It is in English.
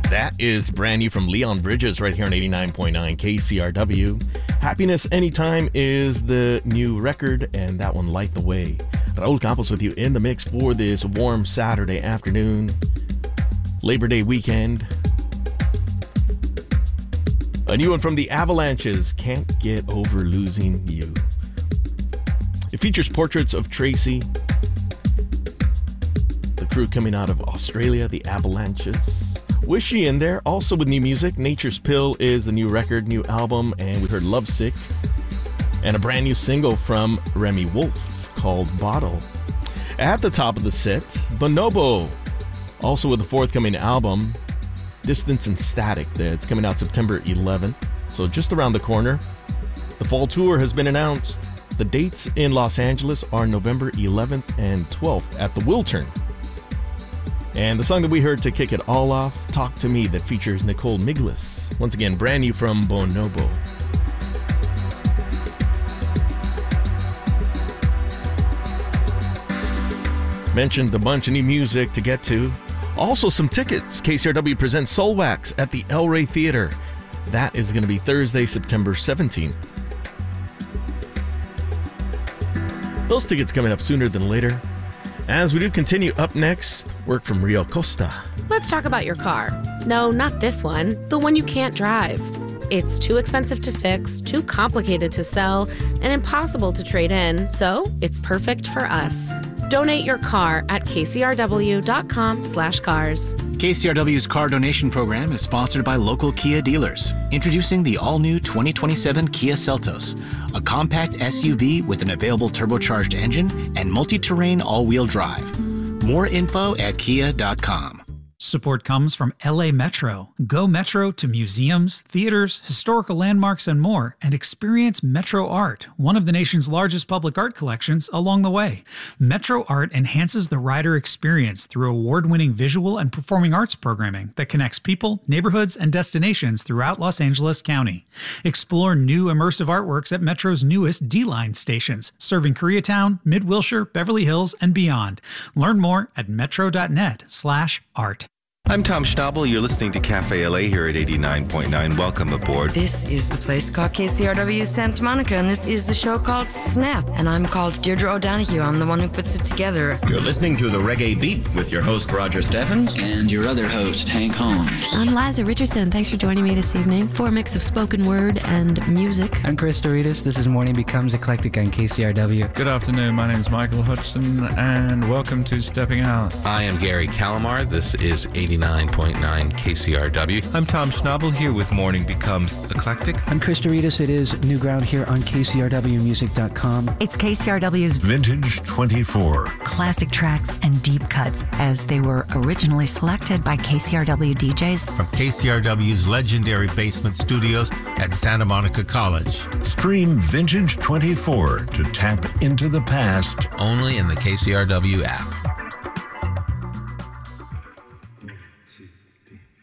That is brand new from Leon Bridges right here on 89.9 KCRW. Happiness Anytime is the new record, and that one, Light the Way. Raul Campos with you in the mix for this warm Saturday afternoon, Labor Day weekend. A new one from the Avalanches, Can't Get Over Losing You. It features portraits of Tracy, the crew coming out of Australia, the Avalanches. Wishy in there, also with new music. Nature's Pill is the new record, new album, and we heard Lovesick, and a brand new single from Remy Wolf called Bottle. At the top of the set, Bonobo, also with the forthcoming album, Distance and Static. It's coming out September 11th, so just around the corner. The fall tour has been announced. The dates in Los Angeles are November 11th and 12th at the Wiltern. And the song that we heard to kick it all off, Talk to Me, that features Nicole Miglis. Once again, brand new from Bonobo. Mentioned a bunch of new music to get to. Also some tickets. KCRW presents Soulwax at the El Rey Theater. That is going to be Thursday, September 17th. Those tickets coming up sooner than later. As we do continue, up next, work from Rio Costa. Let's talk about your car. No, not this one. The one you can't drive. It's too expensive to fix, too complicated to sell, and impossible to trade in, so it's perfect for us. Donate your car at kcrw.com/cars. KCRW's car donation program is sponsored by local Kia dealers. Introducing the all-new 2027 Kia Seltos, a compact SUV with an available turbocharged engine and multi-terrain all-wheel drive. More info at kia.com. Support comes from LA Metro. Go Metro to museums, theaters, historical landmarks, and more, and experience Metro Art, one of the nation's largest public art collections, along the way. Metro Art enhances the rider experience through award-winning visual and performing arts programming that connects people, neighborhoods, and destinations throughout Los Angeles County. Explore new immersive artworks at Metro's newest D-Line stations, serving Koreatown, Mid-Wilshire, Beverly Hills, and beyond. Learn more at metro.net/art. I'm Tom Schnabel. You're listening to Cafe LA here at 89.9. Welcome aboard. This is the place called KCRW Santa Monica, and this is the show called Snap. And I'm called Deirdre O'Donoghue. I'm the one who puts it together. You're listening to The Reggae Beat with your host, Roger Steffen. And your other host, Hank Holm. I'm Liza Richardson. Thanks for joining me this evening for a mix of spoken word and music. I'm Chris Doritas. This is Morning Becomes Eclectic on KCRW. Good afternoon. My name is Michael Hudson, and welcome to Stepping Out. I am Gary Calamar. This is 89.9 KCRW. I'm Tom Schnabel here with Morning Becomes Eclectic. I'm Chris Doritas. It is New Ground here on KCRWmusic.com. It's KCRW's Vintage 24. Classic tracks and deep cuts as they were originally selected by KCRW DJs. From KCRW's legendary basement studios at Santa Monica College. Stream Vintage 24 to tap into the past. Only in the KCRW app.